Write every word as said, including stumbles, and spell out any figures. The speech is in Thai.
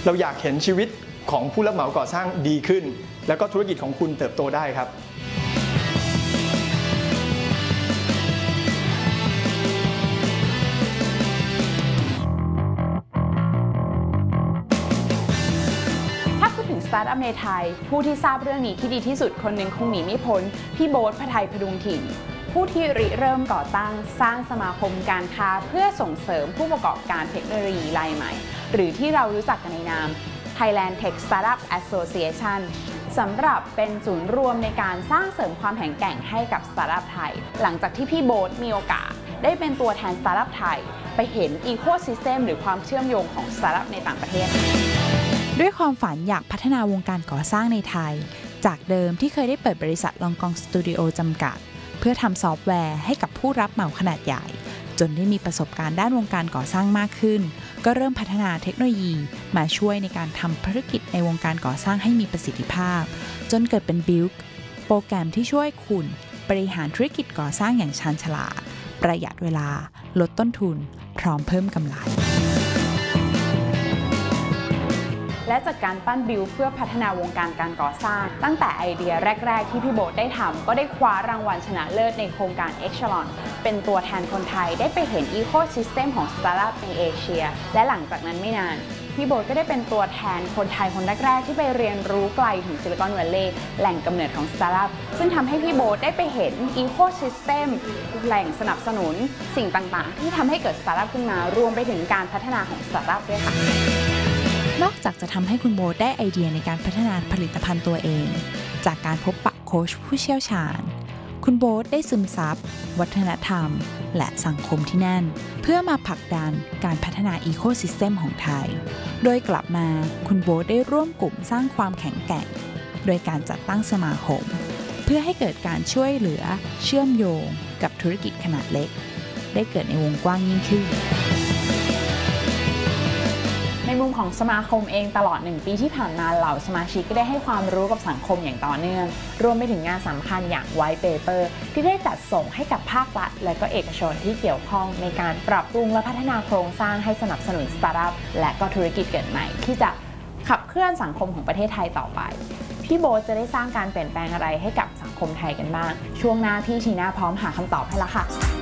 เราอยากเห็นชีวิตของผู้รับเหมาก่อสร้างดีขึ้นแล้วก็ธุรกิจของคุณเติบโตได้ครับสตาร์ทอัพในไทยผู้ที่ทราบเรื่องนี้ที่ดีที่สุดคนหนึ่งคงหนีไม่พ้นพี่โบ๊ท พไทยพดุงถิ่นผู้ที่ริเริ่มก่อตั้งสร้างสมาคมการค้าเพื่อส่งเสริมผู้ประกอบการเทคโนโลยีรายใหม่หรือที่เรารู้จักกันในนาม Thailand Tech Startup Association สำหรับเป็นศูนย์รวมในการสร้างเสริมความแข็งแกร่งให้กับสตาร์ทอัพไทยหลังจากที่พี่โบ๊ทมีโอกาสได้เป็นตัวแทนสตาร์ทอัพไทยไปเห็น Ecosystem หรือความเชื่อมโยงของสตาร์ทอัพในต่างประเทศด้วยความฝันอยากพัฒนาวงการก่อสร้างในไทยจากเดิมที่เคยได้เปิดบริษัทลองกองสตูดิโอจำกัดเพื่อทำซอฟต์แวร์ให้กับผู้รับเหมาขนาดใหญ่จนได้มีประสบการณ์ด้านวงการก่อสร้างมากขึ้นก็เริ่มพัฒนาเทคโนโลยีมาช่วยในการทำธุรกิจในวงการก่อสร้างให้มีประสิทธิภาพจนเกิดเป็น Build โปรแกรมที่ช่วยคุณบริหารธุรกิจก่อสร้างอย่างชาญฉลาดประหยัดเวลาลดต้นทุนพร้อมเพิ่มกำไรและจากการปั้นบิลเพื่อพัฒนาวงการการก่อสร้างตั้งแต่ไอเดียแรกๆที่พี่โบ๊ทได้ทำก็ได้คว้ารางวัลชนะเลิศในโครงการ Echelon เป็นตัวแทนคนไทยได้ไปเห็น Ecosystem ของสตาร์ทอัพในเอเชียและหลังจากนั้นไม่นานพี่โบ๊ทก็ได้เป็นตัวแทนคนไทยคนแรกๆที่ไปเรียนรู้ไกลถึงซิลิคอนวัลเลย์แหล่งกำเนิดของสตาร์ทอัพซึ่งทำให้พี่โบ๊ทได้ไปเห็น Ecosystem แหล่งสนับสนุนสิ่งต่างๆที่ทำให้เกิดสตาร์ทอัพขึ้นมารวมไปถึงการพัฒนาของสตาร์ทอัพด้วยค่ะนอกจากจะทำให้คุณโบ๊ทได้ไอเดียในการพัฒนาผลิตภัณฑ์ตัวเองจากการพบปะโค้ชผู้เชี่ยวชาญคุณโบ๊ทได้ซึมซับวัฒนธรรมและสังคมที่แน่นเพื่อมาผลักดันการพัฒนาอีโคซิสเต็มของไทยโดยกลับมาคุณโบ๊ทได้ร่วมกลุ่มสร้างความแข็งแกร่งโดยการจัดตั้งสมาคมเพื่อให้เกิดการช่วยเหลือเชื่อมโยงกับธุรกิจขนาดเล็กได้เกิดในวงกว้างยิ่งขึ้นในมุมของสมาคมเองตลอดหนึ่งปีที่ผ่านมาเหล่าสมาชิกก็ได้ให้ความรู้กับสังคมอย่างต่อเนื่องรวมไปถึงงานสำคัญอย่าง White Paper ที่ได้จัดส่งให้กับภาครัฐและก็เอกชนที่เกี่ยวข้องในการปรับปรุงและพัฒนาโครงสร้างให้สนับสนุนสตาร์ทอัพและก็ธุรกิจเกิดใหม่ที่จะขับเคลื่อนสังคมของประเทศไทยต่อไปพี่โบ๊ทจะได้สร้างการเปลี่ยนแปลงอะไรให้กับสังคมไทยกันบ้างช่วงหน้าพี่ทีน่าพร้อมหาคำตอบให้แล้วค่ะ